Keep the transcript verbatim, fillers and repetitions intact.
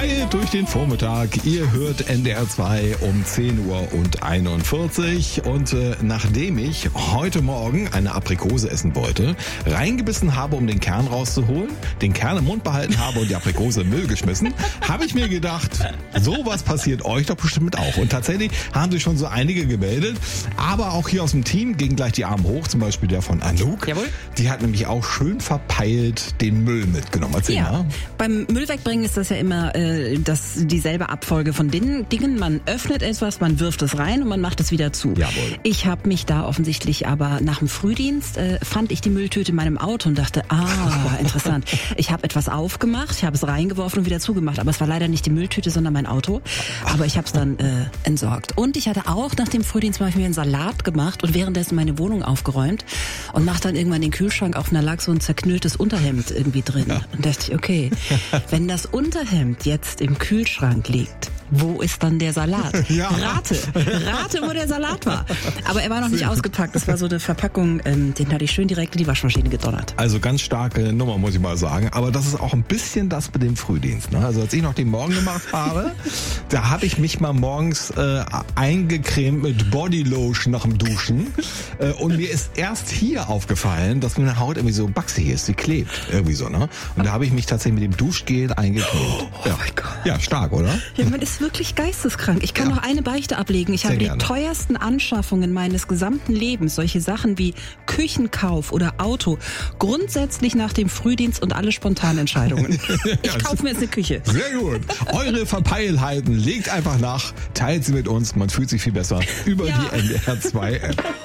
Durch den Vormittag. Ihr hört N D R zwei um zehn Uhr und einundvierzig. Und äh, nachdem ich heute Morgen eine Aprikose essen wollte, reingebissen habe, um den Kern rauszuholen, den Kern im Mund behalten habe und die Aprikose im Müll geschmissen, habe ich mir gedacht, sowas passiert euch doch bestimmt auch. Und tatsächlich haben sich schon so einige gemeldet. Aber auch hier aus dem Team gingen gleich die Arme hoch. Zum Beispiel der von Anouk. Jawohl. Die hat nämlich auch schön verpeilt den Müll mitgenommen. Erzähl ja, mal. Beim Müll wegbringen ist das ja immer äh, das, dieselbe Abfolge von Dingen. Man öffnet etwas, man wirft es rein und man macht es wieder zu. Jawohl. Ich habe mich da offensichtlich aber nach dem Frühdienst äh, fand ich die Mülltüte in meinem Auto und dachte, ah, interessant. Ich habe etwas aufgemacht, ich habe es reingeworfen und wieder zugemacht. Aber es war leider nicht die Mülltüte, sondern mein Auto. Aber ich habe es dann äh, entsorgt. Und ich hatte auch nach dem Frühdienst mal mir einen Salat gemacht und währenddessen meine Wohnung aufgeräumt und mach dann irgendwann den Kühlschrank auf und da lag so ein zerknülltes Unterhemd irgendwie drin. Ja. Und dachte ich, okay, wenn das Unterhemd jetzt im Kühlschrank liegt, wo ist dann der Salat? Ja. Rate, rate, wo der Salat war. Aber er war noch nicht ausgepackt. Das war so eine Verpackung, ähm, den hatte ich schön direkt in die Waschmaschine gedonnert. Also ganz starke Nummer, muss ich mal sagen. Aber das ist auch ein bisschen das mit dem Frühdienst. Ne? Also als ich noch den Morgen gemacht habe, da habe ich mich mal morgens äh, eingecremt mit Bodylotion nach dem Duschen. Äh, und mir ist erst hier aufgefallen, dass meine Haut irgendwie so baxig ist, sie klebt irgendwie so. Ne? Und da habe ich mich tatsächlich mit dem Duschgel eingecremt. Oh ja. mein Gott. Ja, stark, oder? Ja, man ist wirklich geisteskrank. Ich kann ja. noch eine Beichte ablegen. Ich Sehr habe die gerne. teuersten Anschaffungen meines gesamten Lebens, solche Sachen wie Küchenkauf oder Auto, grundsätzlich nach dem Frühdienst und alle spontanen Entscheidungen. Ich kaufe mir jetzt eine Küche. Sehr gut. Eure Verpeilheiten legt einfach nach, teilt sie mit uns, man fühlt sich viel besser über ja. die N D R zwei App.